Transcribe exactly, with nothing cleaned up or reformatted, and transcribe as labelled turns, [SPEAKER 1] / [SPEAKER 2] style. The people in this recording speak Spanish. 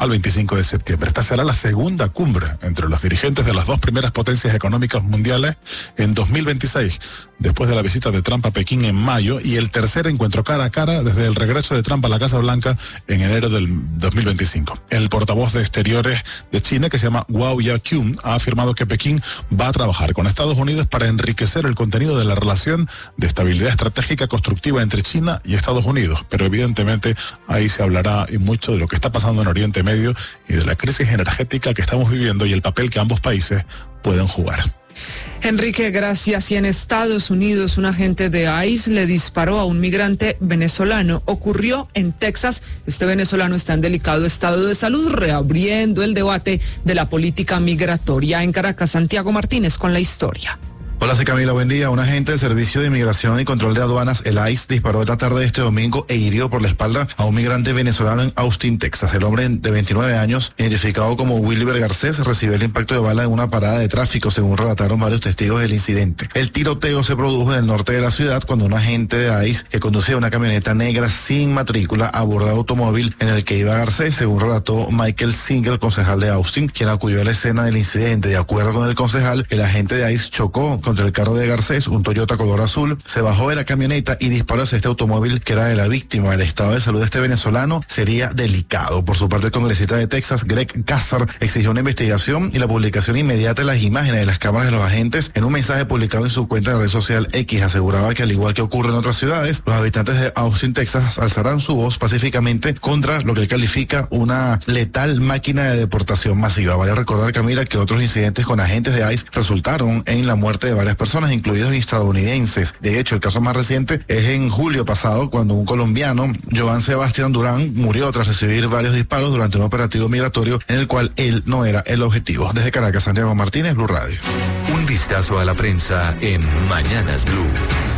[SPEAKER 1] al veinticinco de septiembre. Esta será la segunda cumbre entre los dirigentes de las dos primeras potencias económicas mundiales en dos mil veintiséis, después de la visita de Trump a Pekín en mayo, y el tercer encuentro cara a cara desde el regreso de Trump a la Casa Blanca en enero del dos mil veinticinco. El portavoz de Exteriores de China, que se llama Guo Yaqiun, ha afirmado que Pekín va a trabajar con Estados Unidos para enriquecer el contenido de la relación de estabilidad estratégica constructiva entre China y Estados Unidos, pero evidentemente ahí se hablará y mucho de lo que está pasando en Oriente Medio y de la crisis energética que estamos viviendo y el papel que ambos países pueden jugar.
[SPEAKER 2] Enrique, gracias. Y en Estados Unidos, un agente de ICE le disparó a un migrante venezolano. Ocurrió en Texas. Este venezolano está en delicado estado de salud, reabriendo el debate de la política migratoria. En Caracas, Santiago Martínez con la historia.
[SPEAKER 3] Hola, soy Camila, buen día. Un agente del Servicio de Inmigración y Control de Aduanas, el ICE, disparó esta tarde de este domingo e hirió por la espalda a un migrante venezolano en Austin, Texas. El hombre de veintinueve años, identificado como Wilber Garcés, recibió el impacto de bala en una parada de tráfico, según relataron varios testigos del incidente. El tiroteo se produjo en el norte de la ciudad cuando un agente de ICE que conducía una camioneta negra sin matrícula abordó el automóvil en el que iba Garcés, según relató Michael Singer, concejal de Austin, quien acudió a la escena del incidente. De acuerdo con el concejal, el agente de ICE chocó contra el carro de Garcés, un Toyota color azul, se bajó de la camioneta y disparó hacia este automóvil que era de la víctima. El estado de salud de este venezolano sería delicado. Por su parte, el congresista de Texas, Greg Casar, exigió una investigación y la publicación inmediata de las imágenes de las cámaras de los agentes. En un mensaje publicado en su cuenta de la red social X, aseguraba que, al igual que ocurre en otras ciudades, los habitantes de Austin, Texas, alzarán su voz pacíficamente contra lo que él califica una letal máquina de deportación masiva. Vale recordar, Camila, que otros incidentes con agentes de ICE resultaron en la muerte de varias personas, incluidos estadounidenses. De hecho, el caso más reciente es en julio pasado, cuando un colombiano, Joan Sebastián Durán, murió tras recibir varios disparos durante un operativo migratorio en el cual él no era el objetivo. Desde Caracas, Santiago Martínez, Blue Radio.
[SPEAKER 4] Un vistazo a la prensa en Mañanas Blue.